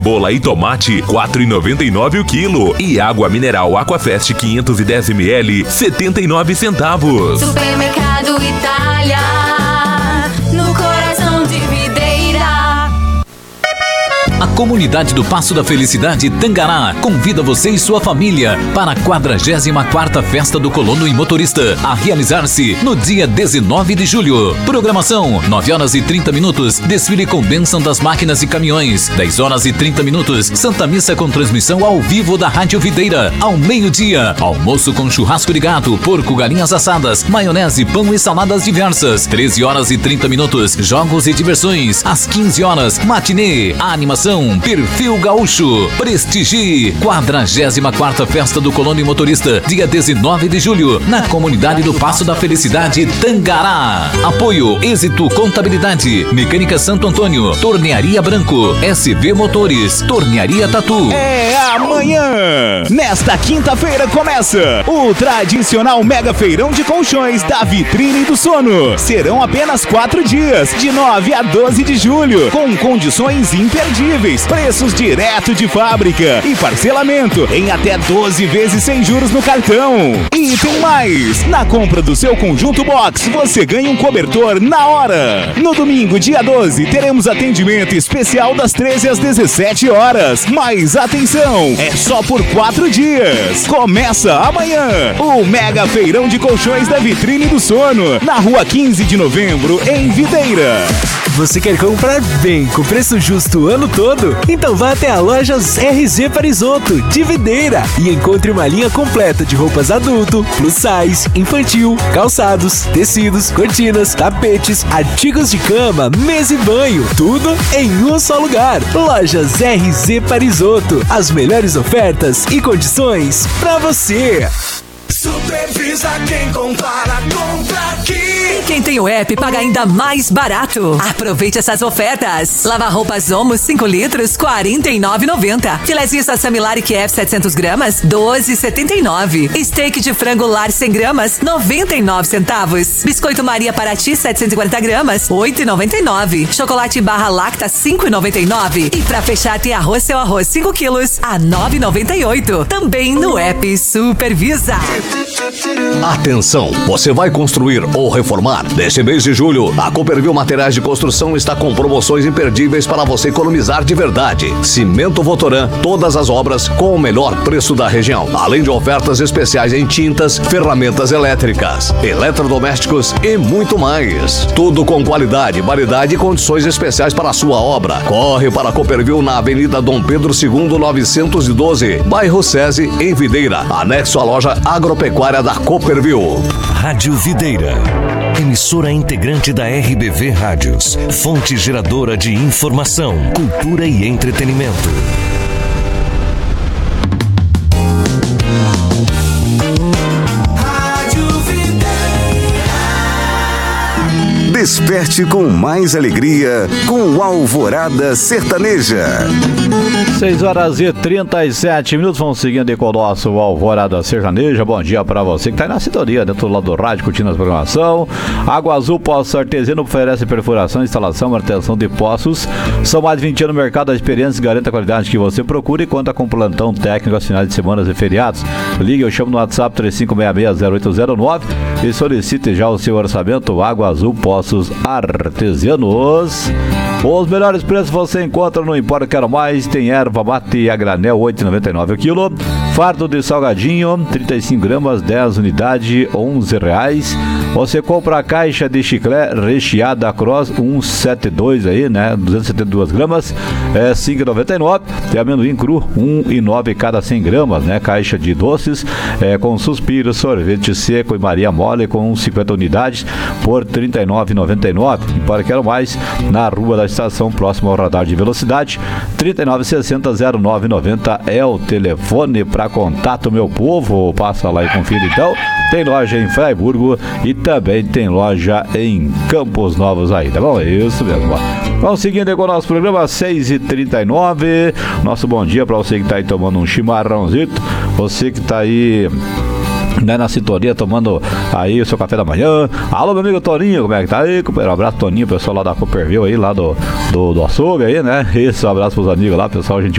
Cebola e tomate, R$ 4,99 o quilo. E água mineral Aquafest 510 ml, 79 centavos. Supermercado Itália, no coração de Videira. A comunidade do Passo da Felicidade Tangará convida você e sua família para a 44ª Festa do Colono e Motorista, a realizar-se no dia 19 de julho. Programação: 9h30, desfile com bênção das máquinas e caminhões. 10h30, Santa Missa com transmissão ao vivo da Rádio Videira. Ao meio-dia, almoço com churrasco de gato, porco, galinhas assadas, maionese, pão e saladas diversas. 13h30, jogos e diversões. Às 15h, matinê, a animação Perfil Gaúcho. Prestigie 44ª Festa do Colono e Motorista, dia 19 de julho, na comunidade do Passo da Felicidade Tangará. Apoio: Êxito Contabilidade, Mecânica Santo Antônio, Tornearia Branco, SV Motores, Tornearia Tatu. É amanhã! Nesta quinta-feira começa o tradicional Mega Feirão de Colchões da Vitrine do Sono. Serão apenas 4 dias, de 9 a 12 de julho, com condições imperdíveis. Preços direto de fábrica e parcelamento em até 12 vezes sem juros no cartão. E tem mais! Na compra do seu conjunto box, você ganha um cobertor na hora. No domingo, dia 12, teremos atendimento especial das 13 às 17 horas. Mas atenção, é só por 4 dias. Começa amanhã o Mega Feirão de Colchões da Vitrine do Sono, na rua 15 de novembro, em Videira. Você quer comprar bem, com preço justo o ano todo? Então vá até a Lojas RZ Parisotto, de Videira, e encontre uma linha completa de roupas adulto, plus size, infantil, calçados, tecidos, cortinas, tapetes, artigos de cama, mesa e banho, tudo em um só lugar. Lojas RZ Parisotto, as melhores ofertas e condições pra você. Supervisa quem compara, compra aqui. E quem tem o app paga ainda mais barato. Aproveite essas ofertas. Lava-roupas Omo 5 litros, R$ 49,90. Filezinho Sassamilari Kiev 700 gramas, R$ 12,79. Steak de frango lar 100 gramas, 99 centavos. Biscoito Maria Paraty 740 gramas, R$ 8,99. Chocolate Barra Lacta 5,99. E pra fechar tem arroz Seu Arroz 5 quilos a R$ 9,98. Também no app Supervisa. Atenção, você vai construir ou reformar? Neste mês de julho, a Cooperville Materiais de Construção está com promoções imperdíveis para você economizar de verdade. Cimento Votoran, todas as obras com o melhor preço da região, além de ofertas especiais em tintas, ferramentas elétricas, eletrodomésticos e muito mais. Tudo com qualidade, variedade e condições especiais para a sua obra. Corre para a Cooperville na Avenida Dom Pedro II, 912, bairro SESI, em Videira, anexo à loja agropecuária da Cooperville. Rádio Videira, emissora integrante da RBV Rádios, fonte geradora de informação, cultura e entretenimento. Desperte com mais alegria com o Alvorada Sertaneja. 6h37, vamos seguindo aí com o nosso Alvorada Sertaneja. Bom dia pra você que tá aí na sintonia, dentro do lado do rádio, curtindo a programação. Água Azul Poços Artesiano oferece perfuração, instalação, manutenção de poços. São mais de 20 anos no mercado, a experiência garante a qualidade que você procura e conta com plantão técnico aos finais de semanas e feriados. Ligue, eu chamo no WhatsApp 3566-0809 e solicite já o seu orçamento. Água Azul Poços Artesianos. Os melhores preços você encontra no Empório Quero Mais. Tem erva mate a granel, R$ 8,99 o quilo. Fardo de salgadinho, 35 gramas, 10 unidades, R$11. Você compra a caixa de chiclete recheada Cross 172 aí, né? 272 gramas, é R$ 5,99. Tem amendoim cru, R$ 1,09 cada 100 gramas, né? Caixa de doces, com suspiro, sorvete seco e Maria Mole com 50 unidades por R$ 39,99. Empório Quero Mais, na Rua da Estação, próximo ao radar de velocidade. 3960-0990 é o telefone para contato, meu povo. Passa lá e confira então. Tem loja em Fraiburgo e também tem loja em Campos Novos aí, tá bom? É isso mesmo. Vamos seguindo aí com o nosso programa, 6h39. Nosso bom dia para você que tá aí tomando um chimarrãozito. Você que tá aí, né, na sintonia, tomando aí o seu café da manhã. Alô, meu amigo Toninho, como é que tá aí? Um abraço, Toninho, pessoal lá da Cooperville aí, lá do açougue aí, né? Isso, um abraço pros amigos lá, pessoal, gente